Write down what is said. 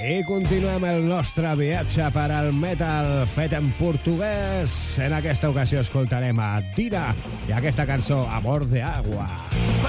I continuem el nostre viatge per al metal fet en portuguès. En aquesta ocasió escoltarem a Dira i aquesta cançó Amor de Agua.